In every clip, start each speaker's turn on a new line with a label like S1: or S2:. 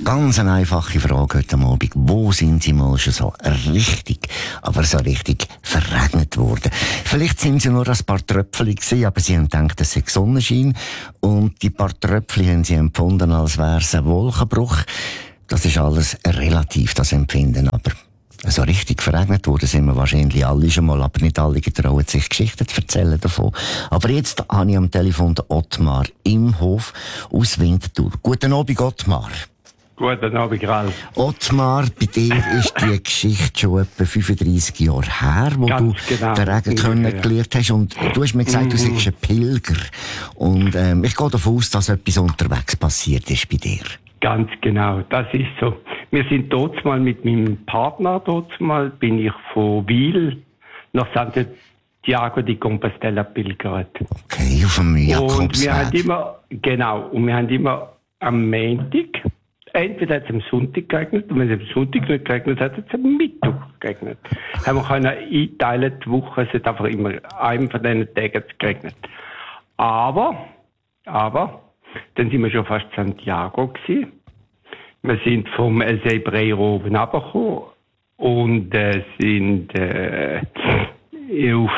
S1: Ganz eine einfache Frage heute Abend. Wo sind Sie mal schon so richtig, aber so richtig verregnet worden? Vielleicht sind Sie nur ein paar Tröpfchen gewesen, aber Sie haben gedacht, es sei Sonnenschein. Und die paar Tröpfchen haben Sie empfunden, als wäre es ein Wolkenbruch. Das ist alles relativ, das Empfinden. Aber so richtig verregnet worden sind wir wahrscheinlich alle schon mal, aber nicht alle getrauen sich Geschichten zu erzählen davon. Aber jetzt habe ich am Telefon den Ottmar im Hof aus Winterthur. Guten Abend, Ottmar.
S2: Guten Abend, Ralf.
S1: Ottmar, bei dir ist die Geschichte schon etwa 35 Jahre her, wo
S2: Ganz
S1: du
S2: genau.
S1: den Regen kennengelernt hast. Und du hast mir gesagt, du seist ein Pilger. Und ich gehe davon aus, dass etwas unterwegs passiert ist bei dir.
S2: Ganz genau, das ist so. Wir sind dort mal mit meinem Partner, bin ich von Wil nach Santiago de Compostela pilgert.
S1: Okay, auf dem Jakobsweg.
S2: Und wir haben immer am Montag, entweder hat es am Sonntag geregnet, und wenn es am Sonntag nicht geregnet hat, hat es am Mittwoch geregnet. Haben wir können einteilen, die Woche, es hat einfach immer einem von diesen Tagen geregnet. Aber, dann sind wir schon fast Santiago gewesen. Wir sind vom El Cebreiro oben runtergekommen und sind auf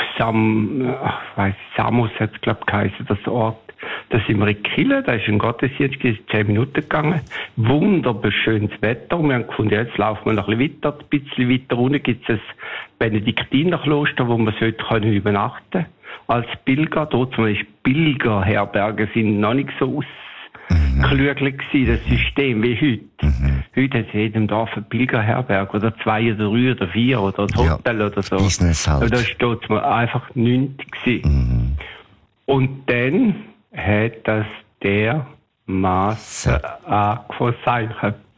S2: Samos hat es, glaube ich, geheißen, das Ort. Da sind wir in Kille, da ist ein Gottesdienst, ist 10 Minuten gegangen. Wunderbar schönes Wetter. Wir haben gefunden, jetzt laufen wir noch ein bisschen weiter runter gibt es ein Benediktinerkloster, wo man sollte übernachten können. Als Pilger, dort zum Beispiel Pilgerherbergen sind noch nicht so ausgeklügelt gewesen, das System wie heute. Heute hat es in jedem Dorf eine Pilgerherberge, oder 2 oder 3 oder 4 oder ein Hotel oder so.
S1: Business halt.
S2: Aber da steht es mir einfach nichts gewesen. Und dann hat das dermassen angefangen.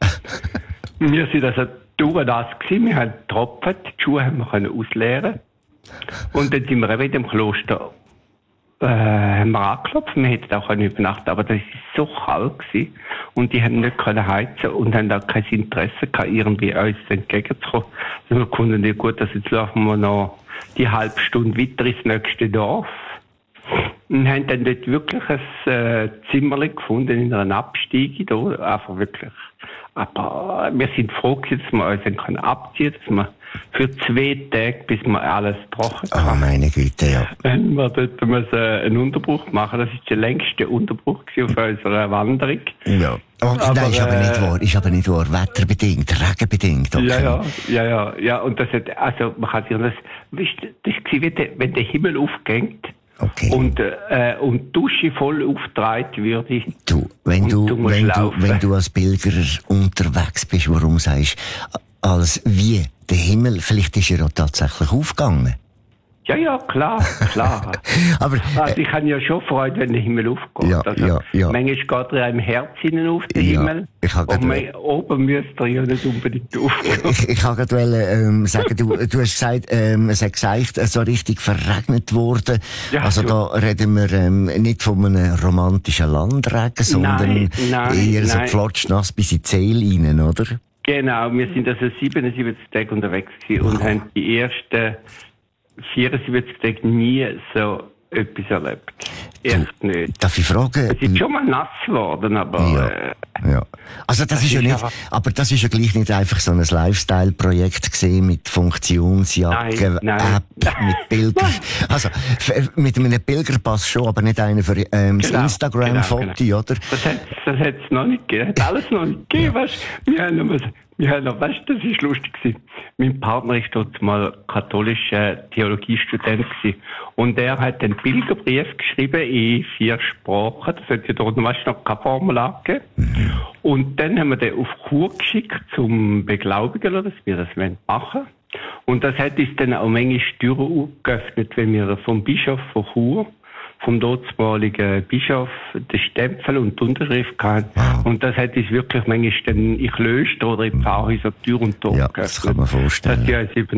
S2: Wir sind also durchnass gewesen, wir haben getropft, die Schuhe haben wir ausleeren. Und dann sind wir eben in dem Kloster, haben wir angeklopft, wir hätten auch übernachten, aber das war so kalt gewesen. Und die haben nicht heizen und haben auch kein Interesse gehabt, irgendwie uns entgegenzukommen. Also wir konnten nicht gut, dass jetzt laufen wir noch die halbe Stunde weiter ins nächste Dorf. Und haben dann dort wirklich ein Zimmerli gefunden in einer Abstiege, da, einfach wirklich. Aber wir sind froh, dass wir uns abziehen können, dass wir für 2 Tage, bis wir alles gebrochen haben.
S1: Oh, meine Güte, ja.
S2: Wenn wir dort einen Unterbruch machen, das ist der längste Unterbruch auf unserer Wanderung.
S1: Ja. Aber nein, ist aber nicht wahr. Wetterbedingt, regenbedingt. Okay.
S2: Ja. Und das hat, also, man kann sich das war wie wenn der Himmel aufgeht.
S1: Okay.
S2: Und die Dusche voll aufgetragen würde.
S1: Wenn du als Pilger unterwegs bist, warum sagst du, als wie der Himmel, vielleicht ist er auch tatsächlich aufgegangen?
S2: Ja, klar.
S1: Aber,
S2: also ich habe ja schon Freude, wenn der Himmel aufgeht.
S1: Ja.
S2: Manchmal geht er im Herz hinein auf den Himmel. Und oben müsste er ja nicht unbedingt aufgehen.
S1: Ich kann gerade sagen, du hast gesagt, es hat gesagt, so richtig verregnet worden. Ja, also da reden wir nicht von einem romantischen Landregen, sondern eher so flotschnass bis in die Seele rein, oder?
S2: Genau, wir sind also 77 Tage unterwegs gewesen und haben die ersten 74 Tage nie so etwas erlebt. Echt nicht.
S1: Darf ich fragen?
S2: Es ist schon mal nass geworden, aber...
S1: Ja. Also das ist ja nicht, aber das ist ja gleich nicht einfach so ein Lifestyle-Projekt gesehen mit Funktionsjacke, App, mit Bildern. Also, mit einem Pilgerpass schon, aber nicht einer für das Instagram-Foto, oder?
S2: Das hat es noch nicht gegeben. Das hat alles noch nicht gegeben, weißt du? Weißt du, das ist lustig gewesen. Mein Partner ist dort mal katholischer Theologiestudent gewesen. Und er hat einen Pilgerbrief geschrieben in 4 Sprachen. Das hat ja dort, weißt du, noch keine Formular gegeben. Und dann haben wir den auf Chur geschickt zum Beglaubigen, dass wir das machen wollen. Und das hat uns dann auch manchmal Türen geöffnet, wenn wir vom Bischof von Chur, vom dortmaligen Bischof, den Stempel und die Unterschrift hatten. Wow. Und das hat uns wirklich manchmal dann in Klöster oder in Pfarrhäusern Tür und Tor geöffnet.
S1: Das kann man vorstellen.
S2: Weißt du,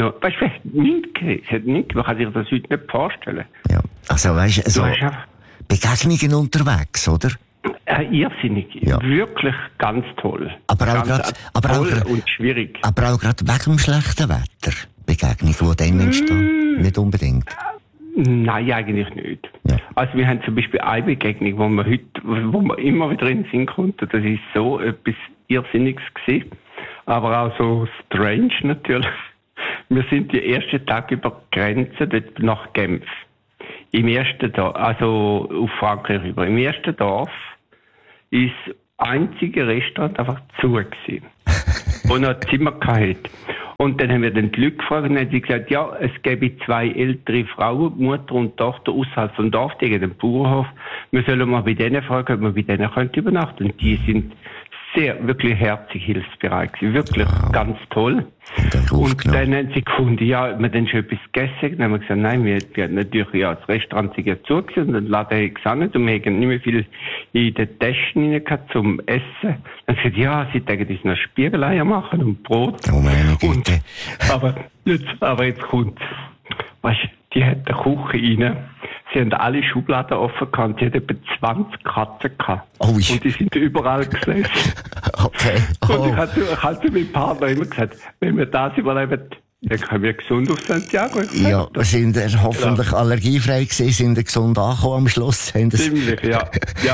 S2: es hat nichts, man kann sich das heute nicht vorstellen.
S1: Ja. Also weißt du, so Begegnungen unterwegs, oder?
S2: Irrsinnig. Ja. Wirklich ganz toll.
S1: Aber auch
S2: und schwierig.
S1: Aber auch gerade wegen dem schlechten Wetter. Begegnungen, die dann entstehen. Nicht unbedingt.
S2: Nein, eigentlich nicht. Ja. Also wir haben zum Beispiel eine Begegnung, wo man immer wieder in den Sinn kommt. Das ist so etwas Irrsinniges gewesen. Aber auch so strange natürlich. Wir sind den ersten Tag über die Grenze dort nach Genf. Im ersten Dorf, also auf Frankreich rüber. Im ersten Dorf ist das einzige Restaurant einfach zu gewesen. Wo noch Zimmer gehabt. Und dann haben wir den Leute gefragt und dann haben sie gesagt, ja, es gäbe 2 ältere Frauen, Mutter und Tochter außerhalb vom Dorf, die gehen den Bauernhof. Wir sollen mal bei denen fragen, ob wir bei denen übernachten können. Und die sind wirklich herzlich hilfsbereit gewesen. Wirklich ganz toll. Und dann haben sie gefunden, ja, ob wir dann schon etwas gegessen. Dann haben wir gesagt, nein, wir haben natürlich, ja, das Restaurant sind ja zu gewesen, und den Laden habe ich auch nicht, und wir haben nicht mehr viel in den Taschen rein gehabt zum Essen. Dann haben sie gesagt, ja, sie denken, die noch Spiegeleier machen und Brot.
S1: Oh meine Güte.
S2: Aber jetzt kommt, weißt du, die hat eine Küche rein. Sie haben alle Schubladen offen gehabt. Sie hat etwa 20 Katzen gehabt.
S1: Oh,
S2: und die sind überall gesessen.
S1: Okay. Oh.
S2: Und ich habe zu meinem Partner immer gesagt, wenn wir das überleben, dann können wir gesund auf Santiago.
S1: Ja, sind hoffentlich allergiefrei gewesen, sind gesund angekommen am Schluss.
S2: Ziemlich, ja.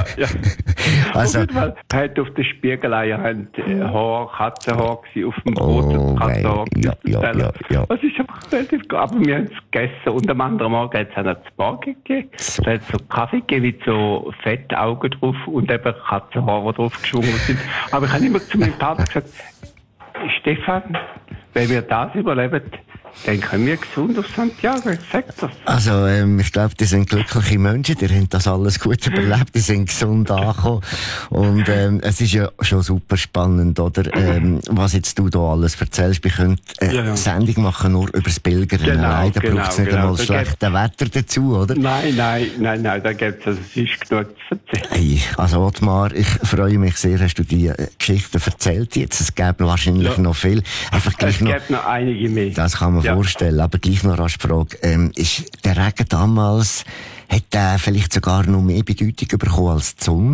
S1: Also,
S2: auf jeden Fall hat auf den Spiegeleiern Katzenhaar gewesen, auf dem Brot Katzenhaar gewesen. Ja. Das ist einfach relativ gut. Aber wir haben es gegessen und am anderen Morgen hat es auch noch zu Morgen gegeben. Da hat es so Kaffee gegeben mit so Fettaugen drauf und eben Katzenhaare, die drauf geschwungen sind. Aber ich habe immer zu meinem Partner gesagt, Stefan, wenn wir das überleben, dann können wir gesund auf Santiago, ich sag das.
S1: Also, ich glaube, die sind glückliche Menschen, die haben das alles gut überlebt, die sind gesund angekommen. Und es ist ja schon super spannend, oder? Was jetzt du da alles erzählst. Wir können Sendung machen nur über das Pilgern. Nein, da braucht es nicht einmal das schlechte Wetter dazu, oder?
S2: Nein, da gibt es ist genug zu erzählen.
S1: Hey, also Ottmar, ich freue mich sehr, hast du die Geschichten erzählt jetzt. Es gäbe wahrscheinlich noch viel. Einfach gleich
S2: es gibt noch einige mehr.
S1: Das kann man vorstellen. Aber gleich noch rasch die Frage, ist der Regen damals, hat der vielleicht sogar noch mehr Bedeutung bekommen als die Sonne?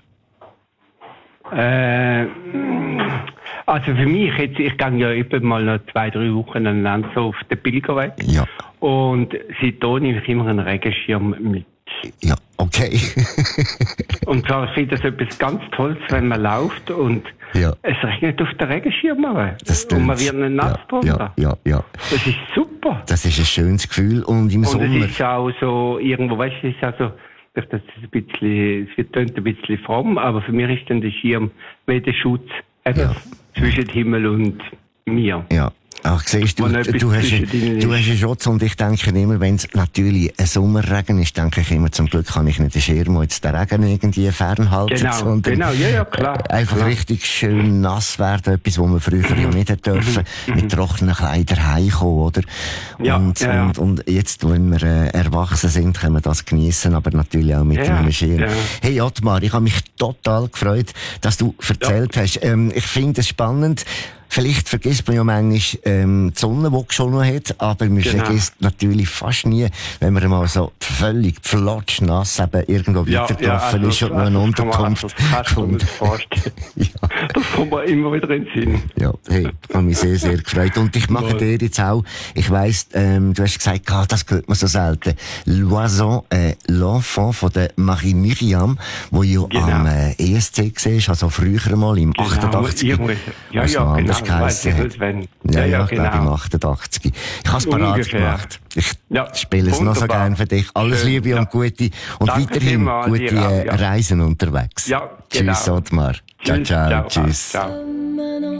S2: Also für mich, ich gehe ja immer mal noch 2-3 Wochen aneinander so auf den Pilgerweg.
S1: Ja.
S2: Und seitdem nehme ich immer einen Regenschirm mit.
S1: Ja, okay.
S2: Und zwar, ich finde das etwas ganz Tolles, wenn man läuft und es regnet auf den Regenschirm. Und man wird nicht nass drunter.
S1: Ja.
S2: Das ist super.
S1: Das ist ein schönes Gefühl. Und im Sommer...
S2: Und es ist auch so, irgendwo, weißt du, es ist auch so, das ist ein bisschen, es tönt ein bisschen fromm, aber für mich ist dann der Schirm wie der Schutz zwischen Himmel und mir.
S1: Ja. Ach, siehst du, du hast einen Schutz, und ich denke immer, wenn es natürlich ein Sommerregen ist, denke ich immer, zum Glück kann ich nicht den Schirm, jetzt den Regen irgendwie fernhalten, sondern
S2: klar.
S1: Einfach richtig schön nass werden, etwas, was man früher ja nicht dürfen, mit trockenen Kleidern heimkommen, oder? Und jetzt, wenn wir erwachsen sind, können wir das genießen, aber natürlich auch mit einem Schirm. Ja. Hey Ottmar, ich habe mich total gefreut, dass du erzählt hast. Ich finde es spannend. Vielleicht vergisst man ja manchmal die Sonne, die geschonnen hat, aber man vergisst natürlich fast nie, wenn man mal so völlig flotschnass eben irgendwo weitergelaufen ist und noch eine Unterkunft gefunden.
S2: Das kommt mir immer wieder in den Sinn.
S1: Ja, hey, ich habe mich sehr, sehr gefreut. Und ich mache dir jetzt auch, ich weiss, du hast gesagt, das hört man so selten, L'Oison, l'Enfant von der Marie Myriam, wo ja am ESC war, also früher mal im 88.
S2: Genau.
S1: Geheissen hat. Ich glaube im 88. Ich habe es parat gemacht. Ich spiele es noch so gerne für dich. Alles Liebe und gute und weiterhin gute Reisen unterwegs.
S2: Ja, genau.
S1: Tschüss, Ottmar. Ciao. Tschüss.
S2: Ciao.